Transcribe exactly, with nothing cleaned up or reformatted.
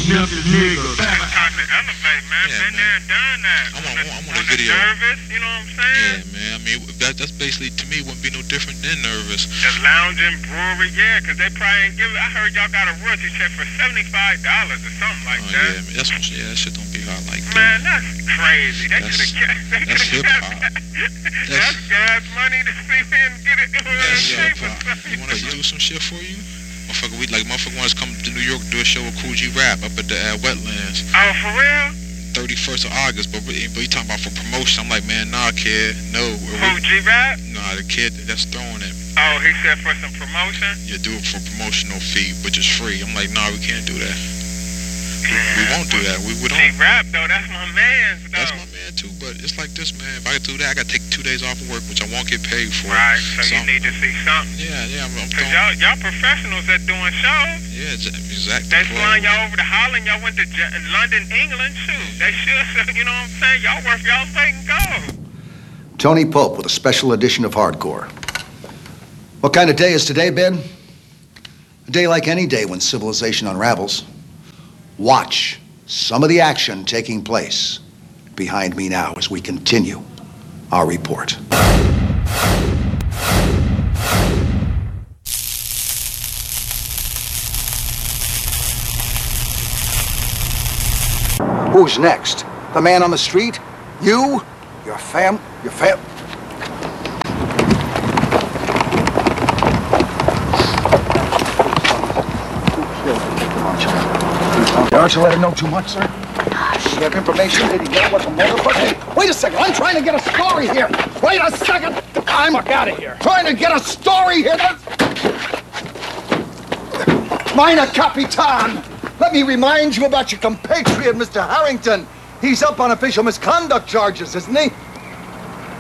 nothing niggas. Time to elevate, man. Yeah, Been man. there, done that. I want, On I want, I the- want a on the video. Nervous, you know what I'm saying? Yeah, man. I mean, that, that's basically, to me, wouldn't be no different than Nervous. The lounging brewery, yeah, because they probably ain't give it. I heard y'all got a royalty check for seventy-five dollars or something like Oh, that. yeah, man. That's what, yeah, that shit don't be hot like that. Man, that's crazy. They That's- could have kept. They that's could have hip-hop. kept. That's- That's gas money to see me and get it in That's shape or hip-hop. You want us to something. do some shit for you? Motherfucker, we, like, motherfucker wants to come to New York to do a show with Cool G Rap up at the uh, Wetlands. Oh, for real? thirty-first of August, but we, but he talking about for promotion. I'm like, man, nah, kid, no. Who, G-Rap? Nah, the kid that's throwing it. Oh, he said for some promotion? You do it for promotional fee, which is free. I'm like, nah, we can't do that. We, we won't do that. We, we don't. G-Rap, though, that's my man, though. That's my man too, but it's like this, man. If I could do that, I gotta take two days off of work, which I won't get paid for. Right, so you So- need to see something. Yeah, yeah, I'm, I'm Because throwing. y'all, y'all professionals at doing shows. Yeah, exa- exactly. They flying y'all over to Holland. Y'all went to J- London, England, too. They should, you know what I'm saying? Y'all worth y'all's weight in gold. Tony Pope with a special edition of Hardcore. What kind of day is today, Ben? A day like any day when civilization unravels. Watch some of the action taking place behind me now as we continue our report. Who's next? The man on the street? You? Your fam? Your fam? Aren't you let him know too much, sir? You have information that he get what the motherfucker... Hey, wait a second. I'm trying to get a story here. Wait a second. I'm Fuck out of here. trying to get a story here. Mina Capitan. Let me remind you about your compatriot, Mister Harrington. He's up on official misconduct charges, isn't he?